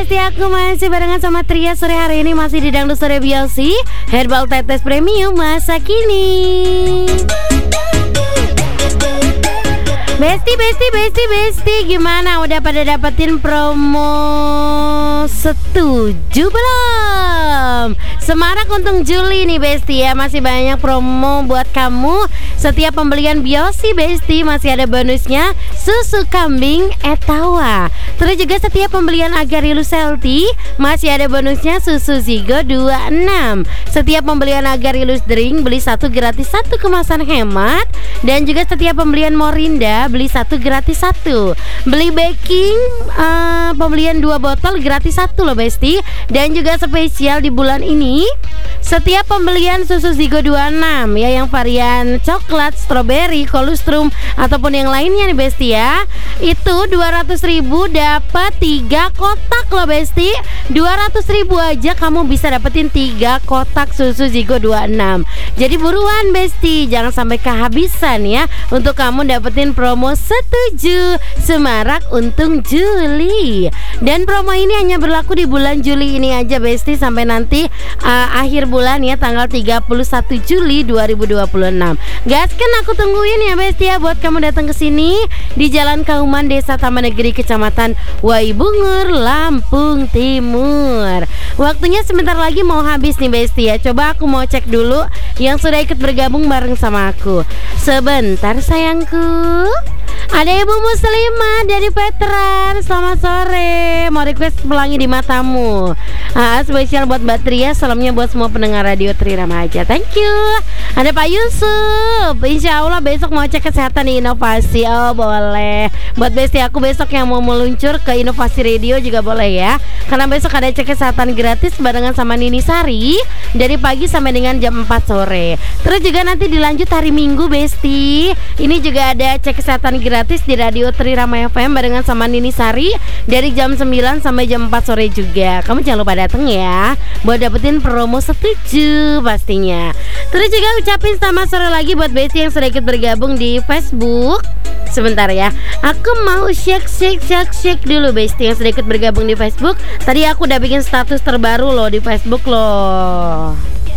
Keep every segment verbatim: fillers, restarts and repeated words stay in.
Besti, aku masih barengan sama Tria sore hari ini, masih di Dangdut Sore Biosi Herbal Tetes Premium masa kini. Besti, besti, besti, besti, gimana? Udah pada dapetin promo setuju belum? Semarak untung Juli nih Besti ya, masih banyak promo buat kamu. Setiap pembelian Biosi Besti masih ada bonusnya susu kambing Etawa. Terus juga setiap pembelian Agarilus Healthy masih ada bonusnya susu Zigo dua puluh enam. Setiap pembelian Agarilus Drink beli satu gratis satu kemasan hemat. Dan juga setiap pembelian Morinda beli satu gratis satu. Beli baking uh, pembelian dua botol gratis satu loh Besti. Dan juga spesial di bulan ini, setiap pembelian susu Zigo dua puluh enam ya, yang varian coklat, strawberry, kolostrum ataupun yang lainnya nih Besti ya, itu dua ratus ribu dapat tiga kotak loh Besti. Dua ratus ribu aja kamu bisa dapetin tiga kotak susu Zigo dua puluh enam. Jadi buruan Besti, jangan sampai kehabisan ya, untuk kamu dapetin promo setuju Semarak untung Juli. Dan promo ini hanya berlaku di bulan Juli ini aja Besti, sampai nanti uh, akhir bulan ya, tanggal tiga puluh satu Juli dua ribu dua puluh enam. Gaskan, aku tungguin ya Besti ya, buat kamu datang ke sini di Jalan Kauman, Desa Taman Negeri, Kecamatan Waibungur, Lampung Timur. Waktunya sebentar lagi mau habis nih Besti ya. Coba aku mau cek dulu yang sudah ikut bergabung bareng sama aku. Sebentar sayangku. Ada Ibu Muslimah dari Veteran, selamat sore. Mau request Pelangi di Matamu. ah, Spesial buat Mbak Tria, salamnya buat semua pendengar radio Trirama aja. Thank you. Ada Pak Yusuf, insya Allah besok mau cek kesehatan di Inovasi. Oh boleh. Buat Besti aku besok yang mau meluncur ke Inovasi Radio juga boleh ya, karena besok ada cek kesehatan gratis barengan sama Nini Sari dari pagi sampai dengan jam empat sore. Terus juga nanti dilanjut hari Minggu Besti, ini juga ada cek kesehatan gratis di Radio Trirama F M barengan sama Nini Sari dari jam sembilan sampai jam empat sore juga. Kamu jangan lupa datang ya, buat dapetin promo setuju pastinya. Terus juga ucapin selamat sore lagi buat Besti yang sudah ikut bergabung di Facebook. Sebentar ya, aku mau shake shake shake shake dulu Besti yang sudah ikut bergabung di Facebook. Tadi aku udah bikin status terbaru loh di Facebook loh.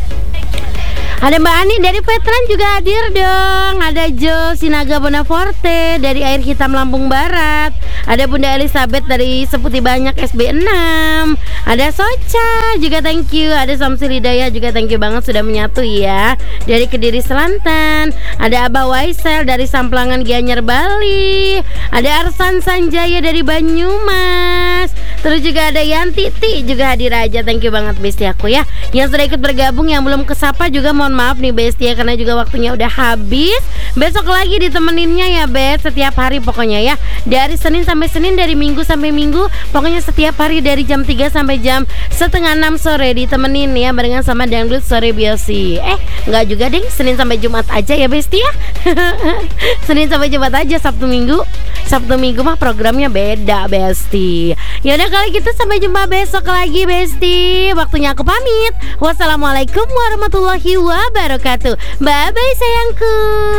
Ada Mbak Ani dari Veteran juga hadir dong. Ada Jo Sinaga Bonaforte dari Air Hitam Lampung Barat. Ada Bunda Elizabeth dari Seputi Banyak S B enam. Ada Soca juga thank you. Ada Samsul Hidayah juga thank you banget sudah menyatu ya, dari Kediri Selatan. Ada Abah Waisel dari Samplangan Gianyar Bali. Ada Arsan Sanjaya dari Banyumas. Terus juga ada Yanti Ti juga hadir aja. Thank you banget Besti aku ya, yang sudah ikut bergabung. Yang belum kesapa juga mohon maaf nih Besti ya, karena juga waktunya udah habis. Besok lagi ditemeninnya ya Bes, setiap hari pokoknya ya, dari Senin sampai Senin, dari Minggu sampai Minggu. Pokoknya setiap hari dari jam tiga sampai jam setengah enam sore ditemenin ya, barengan sama Dangdut Sore Biosi. Eh enggak juga deh, Senin sampai Jumat aja ya Besti ya. Senin sampai Jumat aja, Sabtu Minggu Sabtu Minggu mah programnya beda Besti. Yaudah kalau gitu sampai jumpa besok lagi Besti. Waktunya aku pamit. Wassalamualaikum warahmatullahi wabarakatuh. Bye bye sayangku.